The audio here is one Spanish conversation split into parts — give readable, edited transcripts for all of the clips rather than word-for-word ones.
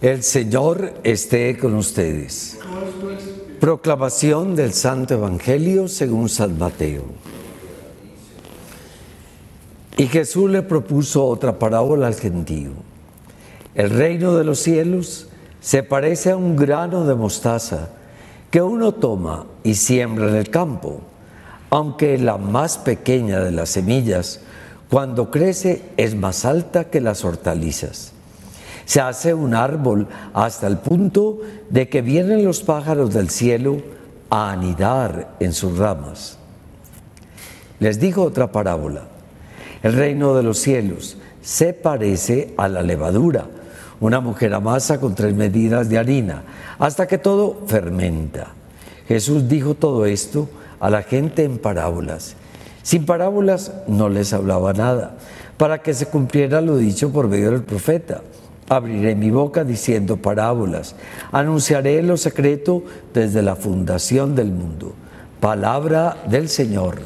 El Señor esté con ustedes. Proclamación del Santo Evangelio según San Mateo. Y Jesús le propuso otra parábola al gentío. El reino de los cielos se parece a un grano de mostaza que uno toma y siembra en el campo, aunque la más pequeña de las semillas, cuando crece, es más alta que las hortalizas. Se hace un árbol hasta el punto de que vienen los pájaros del cielo a anidar en sus ramas. Les dijo otra parábola. El reino de los cielos se parece a la levadura. Una mujer amasa con 3 medidas de harina, hasta que todo fermenta. Jesús dijo todo esto a la gente en parábolas. Sin parábolas no les hablaba nada, para que se cumpliera lo dicho por medio del profeta. Abriré mi boca diciendo parábolas, anunciaré lo secreto desde la fundación del mundo. Palabra del Señor.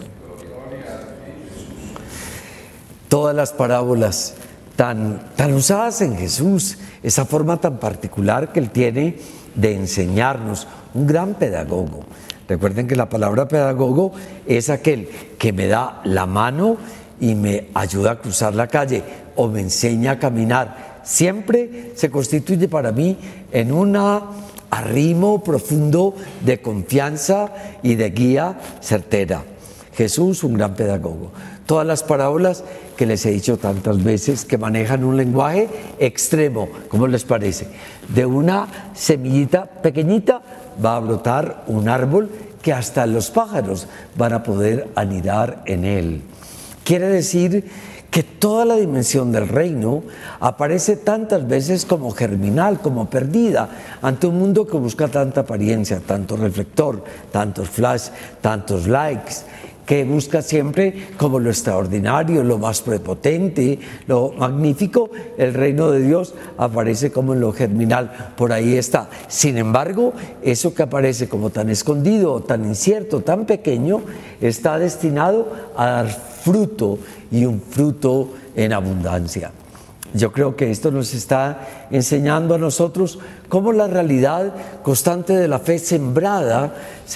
Todas las parábolas tan usadas en Jesús, esa forma tan particular que Él tiene de enseñarnos, un gran pedagogo. Recuerden que la palabra pedagogo es aquel que me da la mano y me ayuda a cruzar la calle o me enseña a caminar. Siempre se constituye para mí en un arrimo profundo de confianza y de guía certera. Jesús, un gran pedagogo. Todas las parábolas que les he dicho tantas veces que manejan un lenguaje extremo, ¿cómo les parece? De una semillita pequeñita va a brotar un árbol que hasta los pájaros van a poder anidar en él. Quiere decir que toda la dimensión del reino aparece tantas veces como germinal, como perdida, ante un mundo que busca tanta apariencia, tanto reflector, tantos flash, tantos likes, que busca siempre como lo extraordinario, lo más prepotente, lo magnífico. El reino de Dios aparece como en lo germinal, por ahí está. Sin embargo, eso que aparece como tan escondido, tan incierto, tan pequeño, está destinado a dar fruto, y un fruto en abundancia. Yo creo que esto nos está enseñando a nosotros cómo la realidad constante de la fe sembrada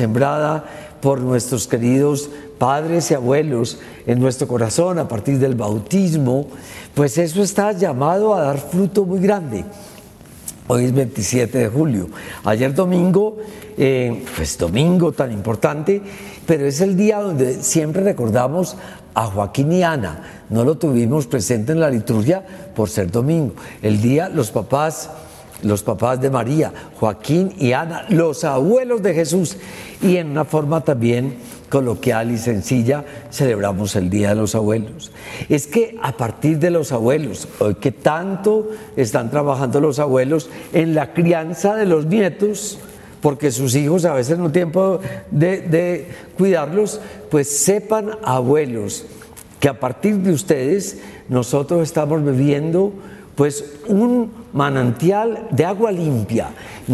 por nuestros queridos padres y abuelos en nuestro corazón a partir del bautismo, pues eso está llamado a dar fruto muy grande. Hoy es 27 de julio. Ayer domingo, pues domingo tan importante, pero es el día donde siempre recordamos a Joaquín y Ana. No lo tuvimos presente en la liturgia por ser domingo. El día, los papás de María, Joaquín y Ana, los abuelos de Jesús. Y en una forma también coloquial y sencilla, celebramos el Día de los Abuelos. Es que a partir de los abuelos, hoy que tanto están trabajando los abuelos en la crianza de los nietos, porque sus hijos a veces no tienen tiempo de cuidarlos, pues sepan, abuelos, que a partir de ustedes nosotros estamos bebiendo pues un manantial de agua limpia.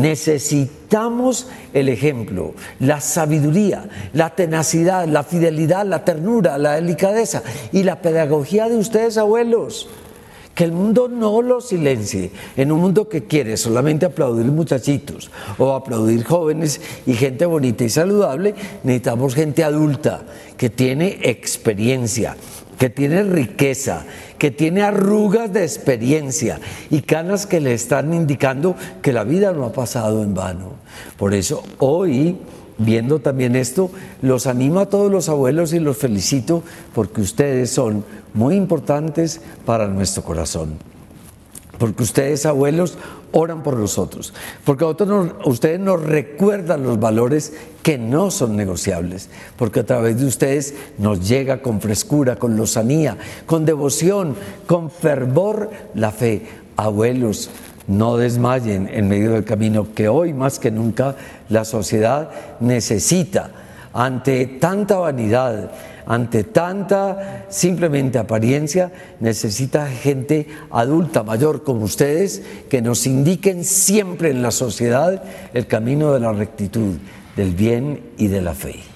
Necesitamos el ejemplo, la sabiduría, la tenacidad, la fidelidad, la ternura, la delicadeza y la pedagogía de ustedes, abuelos. Que el mundo no lo silencie. En un mundo que quiere solamente aplaudir muchachitos o aplaudir jóvenes y gente bonita y saludable, necesitamos gente adulta que tiene experiencia, que tiene riqueza, que tiene arrugas de experiencia y canas que le están indicando que la vida no ha pasado en vano. Por eso hoy, viendo también esto, los animo a todos los abuelos y los felicito porque ustedes son muy importantes para nuestro corazón. Porque ustedes, abuelos, oran por nosotros. Porque ustedes nos recuerdan los valores que no son negociables. Porque a través de ustedes nos llega con frescura, con lozanía, con devoción, con fervor la fe. Abuelos, no desmayen en medio del camino que hoy más que nunca la sociedad necesita. Ante tanta vanidad, ante tanta simplemente apariencia, necesita gente adulta, mayor como ustedes, que nos indiquen siempre en la sociedad el camino de la rectitud, del bien y de la fe.